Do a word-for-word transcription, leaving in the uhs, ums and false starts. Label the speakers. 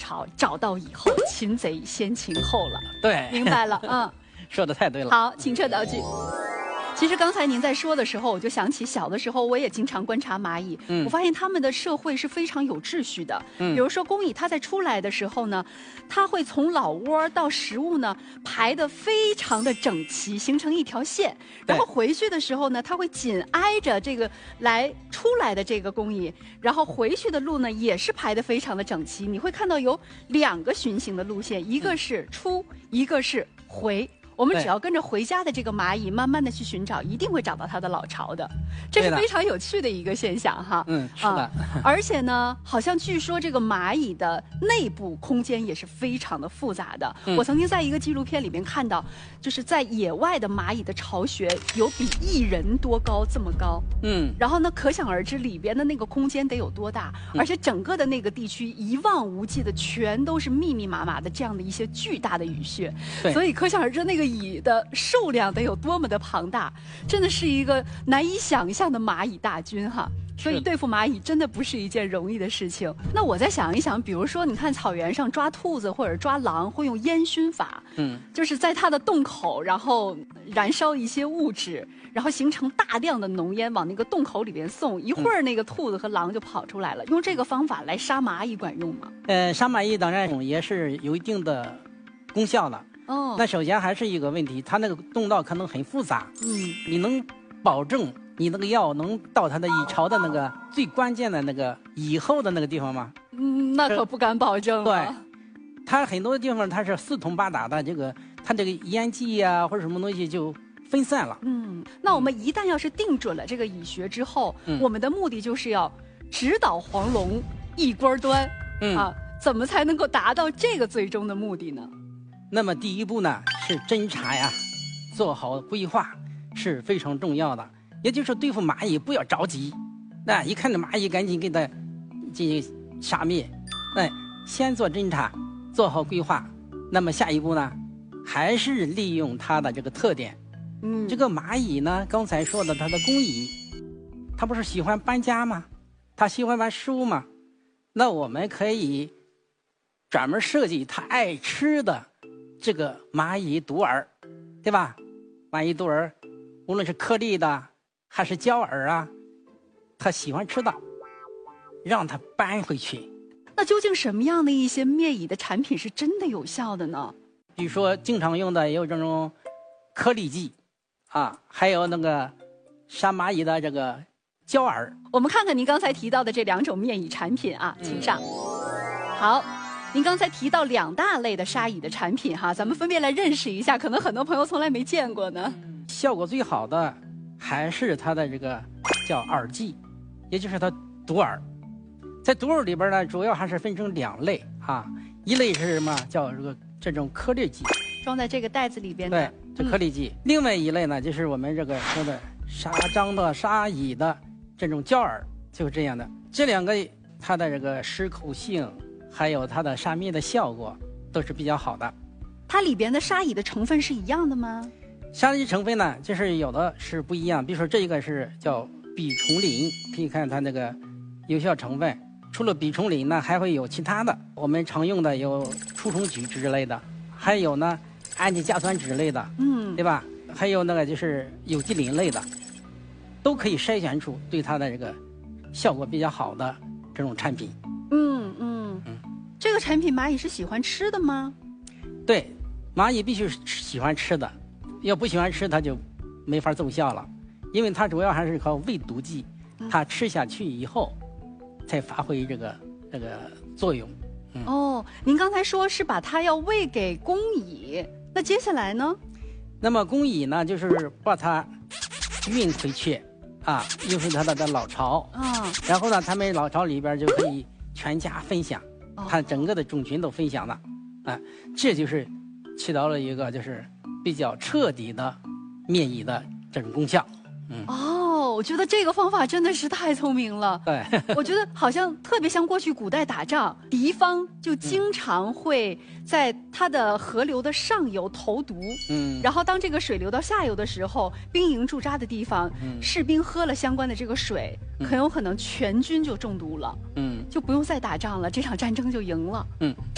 Speaker 1: 巢，找到以后，擒贼先擒后了。
Speaker 2: 对，
Speaker 1: 明白了，嗯，
Speaker 2: 说的太对了。
Speaker 1: 好，请撤道具。其实刚才您在说的时候，我就想起小的时候，我也经常观察蚂蚁。嗯，我发现它们的社会是非常有秩序的。嗯，比如说工蚁，它在出来的时候呢，它会从老窝到食物呢排得非常的整齐，形成一条线。然后回去的时候呢，它会紧挨着这个来出来的这个工蚁，然后回去的路呢也是排得非常的整齐。你会看到有两个循行的路线，一个是出，一个是回。我们只要跟着回家的这个蚂蚁，慢慢的去寻找，一定会找到它的老巢的。这是非常有趣的一个现象哈。
Speaker 2: 嗯，是的。
Speaker 1: 啊、而且呢，好像据说这个蚂蚁的内部空间也是非常的复杂的。嗯、我曾经在一个纪录片里面看到，就是在野外的蚂蚁的巢穴有比一人多高这么高。嗯。然后呢，可想而知里边的那个空间得有多大，嗯、而且整个的那个地区一望无际的全都是密密麻麻的这样的一些巨大的蚁穴。对。所以可想而知那个蚁的数量得有多么的庞大，真的是一个难以想象的蚂蚁大军哈。所以对付蚂蚁真的不是一件容易的事情。那我再想一想，比如说你看草原上抓兔子或者抓狼会用烟熏法，嗯，就是在它的洞口，然后燃烧一些物质，然后形成大量的浓烟往那个洞口里边送，一会儿那个兔子和狼就跑出来了。用这个方法来杀蚂蚁管用吗？
Speaker 2: 呃，杀蚂蚁当然也是有一定的功效的。哦，那首先还是一个问题，它那个洞道可能很复杂。嗯，你能保证你那个药能到它的蚁巢的那个最关键的那个蚁后的那个地方吗？
Speaker 1: 嗯，那可不敢保证。
Speaker 2: 对，它很多地方它是四通八达的，这个它这个烟剂呀、啊、或者什么东西就分散了。
Speaker 1: 嗯，那我们一旦要是定准了这个蚁穴之后，嗯、我们的目的就是要直捣黄龙一锅端。嗯啊，怎么才能够达到这个最终的目的呢？
Speaker 2: 那么第一步呢是侦查呀，做好规划是非常重要的。也就是对付蚂蚁不要着急，那一看着蚂蚁赶紧给它进行杀灭，哎，先做侦查，做好规划。那么下一步呢，还是利用它的这个特点。嗯，这个蚂蚁呢，刚才说的它的工蚁，它不是喜欢搬家吗？它喜欢玩食物吗？那我们可以专门设计它爱吃的这个蚂蚁独饵，对吧？蚂蚁独饵，无论是颗粒的还是胶饵啊，它喜欢吃的，让它搬回去。
Speaker 1: 那究竟什么样的一些灭蚁的产品是真的有效的呢？
Speaker 2: 比如说经常用的有这种颗粒剂啊，还有那个杀蚂蚁的这个胶饵。
Speaker 1: 我们看看您刚才提到的这两种灭蚁产品啊，请上。嗯、好。您刚才提到两大类的杀蚁的产品哈，咱们分别来认识一下，可能很多朋友从来没见过呢。
Speaker 2: 效果最好的还是它的这个叫饵剂，也就是它独饵。在独饵里边呢，主要还是分成两类啊，一类是什么叫这个这种颗粒剂，
Speaker 1: 装在这个袋子里边的。
Speaker 2: 对，这颗粒剂。嗯、另外一类呢，就是我们这个说的杀蟑的、杀蚁的这种胶饵，就是这样的。这两个它的这个适口性，还有它的杀灭的效果都是比较好的。
Speaker 1: 它里边的杀蚁的成分是一样的吗？
Speaker 2: 杀蚁成分呢，就是有的是不一样。比如说这个是叫吡虫啉，可以看它那个有效成分。除了吡虫啉呢，还会有其他的，我们常用的有除虫菊之类的，还有呢氨基甲酸酯类的，嗯，对吧？还有那个就是有机磷类的，都可以筛选出对它的这个效果比较好的这种产品。
Speaker 1: 嗯嗯嗯，这个产品蚂蚁是喜欢吃的吗？
Speaker 2: 对，蚂蚁必须是喜欢吃的，要不喜欢吃它就没法奏效了，因为它主要还是靠喂毒剂，它吃下去以后才发挥这个这个作用。
Speaker 1: 嗯、哦，您刚才说是把它要喂给工蚁，那接下来呢？
Speaker 2: 那么工蚁呢，就是把它运回去啊，又是它的的老巢啊，然后呢，它们老巢里边就可以全家分享，它整个的种群都分享了，啊，这就是起到了一个就是比较彻底的灭蚁的这种功效。
Speaker 1: 嗯，哦，我觉得这个方法真的是太聪明了。
Speaker 2: 对，
Speaker 1: 我觉得好像特别像过去古代打仗，敌方就经常会在它的河流的上游投毒，嗯，然后当这个水流到下游的时候，兵营驻扎的地方，嗯，士兵喝了相关的这个水，嗯，很有可能全军就中毒了，嗯，就不用再打仗了，这场战争就赢了，嗯。